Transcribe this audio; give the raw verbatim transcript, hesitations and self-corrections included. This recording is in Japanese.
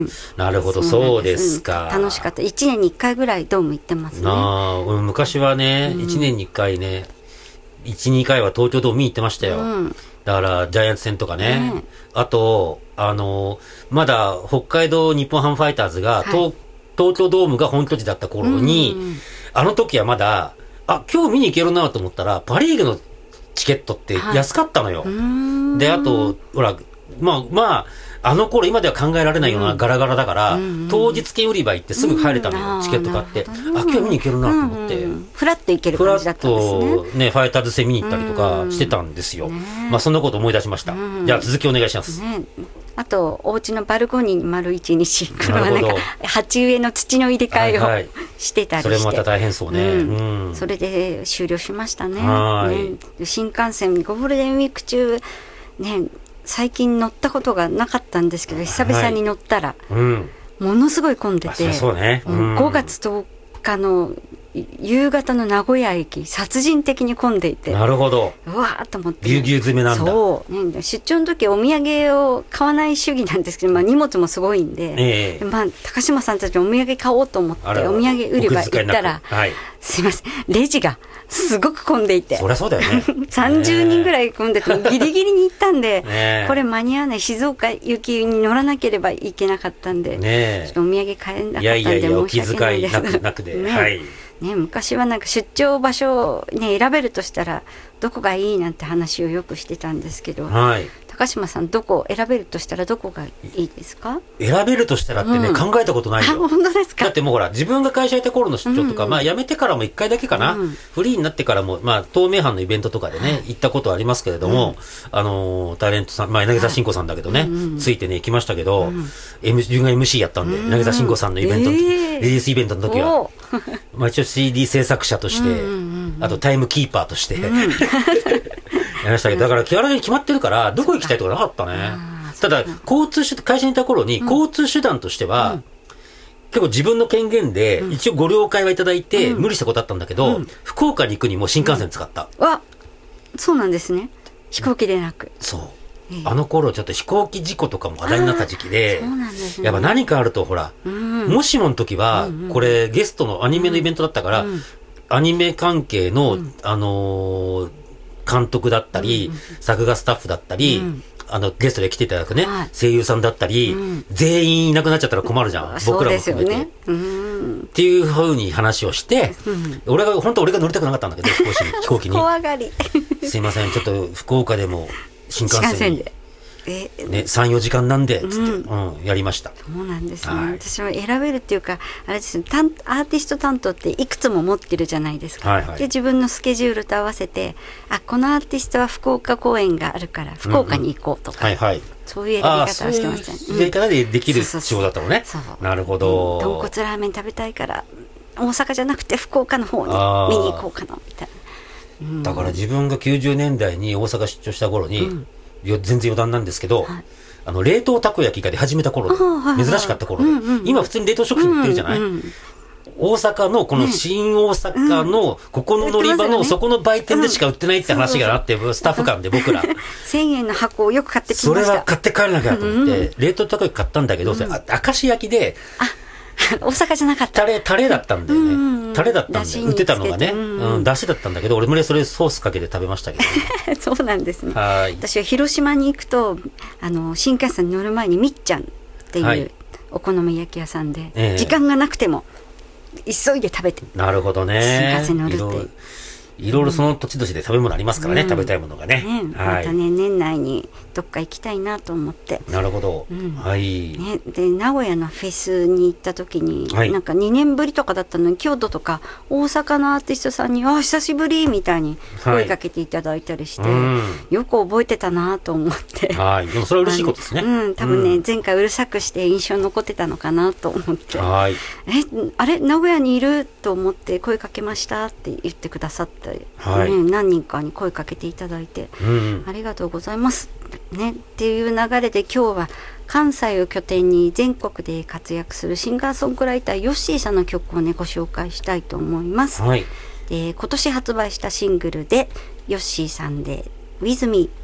なるほど、そうですか。 うん、楽しかった。いちねんにいっかいぐらいドーム行ってますね。 あ、昔はね、うん、いちねんにいっかいね、いち、にかいは東京ドーム見に行ってましたよ。うん、だからジャイアンツ戦とかね。ね、あと、あの、まだ北海道日本ハムファイターズが、はい、東, 東京ドームが本拠地だった頃に、うんうん、あの時はまだ、あ、今日見に行けるなと思ったら、パリーグのチケットって安かったのよ。はい、で、あと、ほら、まあ、まあ、あの頃今では考えられないようなガラガラだから、うんうん、当日券売り場行ってすぐ入れたのよ、うん、チケット買って。あ、今日見に行けるなと思って。うんうん、 フラッと行ける感じだったんですね。 フラッとね、ファイターズ戦見に行ったりとかしてたんですよ。うん、まあ、そんなこと思い出しました。うん、じゃあ続きお願いします。ね、 あと、お家のバルコニーに丸一日、これはなんか、鉢植えの土の入れ替えを、はいはい、してたりして。 それもまた大変そうね。うんうん、それで終了しましたね。はいね、新幹線、ゴールデンウィーク中、ね、最近乗ったことがなかったんですけど、久々に乗ったら、はいうん、ものすごい混んでて、 そうね、うん、 ごがつとおかの夕方の名古屋駅、殺人的に混んでいて、 なるほど、 うわーっと思って、 ぎゅうぎゅう詰めなんだ。 そう、ね、出張の時お土産を買わない主義なんですけど、まあ、荷物もすごいんで、えーまあ、高島さんたちお土産買おうと思ってお土産売り場行ったら、はい、すいません、レジがすごく混んでいて、 そりゃそうだよねさんじゅうにんぐらい混んでてギリギリに行ったんで、ね、これ間に合わない、静岡行きに乗らなければいけなかったんで、ね、ちょっとお土産買えなかったんで、いやいやいや、 お気遣いなくなくで、ね、はいね、昔はなんか出張場所を、ね、選べるとしたらどこがいいなんて話をよくしてたんですけど、はい、高島さん、どこ選べるとしたらどこがいいですか？ 選べるとしたらってね、うん、考えたことないよ。 本当ですか？ だってもうほら、自分が会社いた頃の出張とか、うんうん、まあ辞めてからもいっかいだけかな、うん、フリーになってからも、まあ東名阪のイベントとかでね、行ったことありますけれども、うん、あのー、タレントさん、まあ柳沢慎吾さんだけどね、はい、ついてね、行きましたけど、うん、M、自分が エムシー やったんで、うん、柳沢慎吾さんのイベントの時、えー、リリースイベントの時は、まあ一応 シーディー 制作者として、うんうんうん、あとタイムキーパーとして、うん、やりましたけど、だから気軽に決まってるから、どこ行きたいとかなかったね。ただ、交通手会社にいた頃に、交通手段としては、うん、結構自分の権限で、一応ご了解はいただいて、うん、無理したことあったんだけど、うん、福岡に行くにも新幹線使った。 うん、あ、そうなんですね。飛行機でなく。 そう。えー、あの頃ちょっと飛行機事故とかも話題になった時期で、 そうなんですね、 やっぱ何かあると、ほら、うん、もしもの時は、うんうん、これゲストのアニメのイベントだったから、うん、アニメ関係の、うん、あのー、監督だったり、うんうん、作画スタッフだったり、うん、あのゲストで来ていただくね、はい、声優さんだったり、うん、全員いなくなっちゃったら困るじゃん、僕らも含めて、ね、うん、っていうふうに話をして、うん、俺が本当俺が乗りたくなかったんだけど、飛行機に飛行機に怖がりすいません、ちょっと福岡でも新幹線にえね、さん、よじかんなんでつって、うんうん、やりました。 そうなんですね、はい、私は選べるっていうか、あれですね、アーティスト担当っていくつも持ってるじゃないですか、はいはい、で自分のスケジュールと合わせて、あ、このアーティストは福岡公演があるから福岡に行こうとか、うんうん、はいはい、そういうやり方をしてましたね。 そういうやり方でできる仕事だったのね。そうそうそう、なるほど、 うん、豚骨ラーメン食べたいから大阪じゃなくて福岡の方に見に行こうかなみたいな、うん、 だから自分がきゅうじゅうねんだいに大阪出張した頃に、うん、全然余談なんですけど、はい、あの冷凍たこ焼きが出始めた頃で、はいはい、珍しかった頃で、うんうん、今普通に冷凍食品売ってるじゃない、うんうん、大阪のこの新大阪のここの乗り場のそこの売店でしか売ってないって話があって、スタッフ間で僕らせんえんの箱をよく買ってきました。 それは買って帰らなきゃと思って、うん、冷凍たこ焼き買ったんだけど、それ明石焼きで、 あ、大阪じゃなかった。 タレ、タレだったんだよね。うんうん、タレだったんだよ。売ってたのがね。うん、うん、だしだったんだけど、俺もそれソースかけて食べましたけど、 ね。そうなんですね。 はい。 私は広島に行くと、あの、新幹線に乗る前にみっちゃんっていうお好み焼き屋さんで、はい、時間がなくても急いで食べて。 なるほどね。 新幹線乗るって。 いろいろその土地土地で食べ物ありますからね、うん、食べたいものがね。 ね、はい、またね、年内にどっか行きたいなと思って。 なるほど。うん、はい。 ね、で、名古屋のフェスに行った時に、はい、なんかにねんぶりとかだったのに、京都とか大阪のアーティストさんに、あ、久しぶりみたいに声かけていただいたりして、はい、よく覚えてたなと思って。 はい。でもそれは嬉しいことですね。 うん、多分ね、うん、前回うるさくして印象に残ってたのかなと思って。 はい。 え、あれ、名古屋にいると思って声かけましたって言ってくださったり。 はい。 ね、何人かに声かけていただいて、うん、ありがとうございます、ね、っていう流れで今日は関西を拠点に全国で活躍するシンガーソングライターヨッシーさんの曲をねご紹介したいと思います、はい、で今年発売したシングルでヨッシーさんで With Me